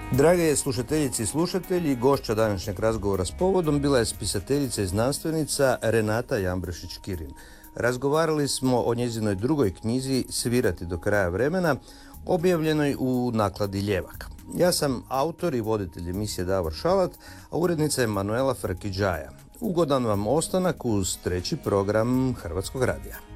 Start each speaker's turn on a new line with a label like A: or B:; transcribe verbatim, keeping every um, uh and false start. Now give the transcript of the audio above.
A: Drage slušateljice i slušatelji, gošća današnjeg razgovora s povodom bila je spisateljica i znanstvenica Renata Jambrešić-Kirin. Razgovarali smo o njezinoj drugoj knjizi Svirati do kraja vremena, objavljenoj u nakladi Ljevak. Ja sam autor i voditelj emisije Davor Šalat, a urednica je Manuela Frkidžaja. Ugodan vam ostanak uz treći program Hrvatskog radija.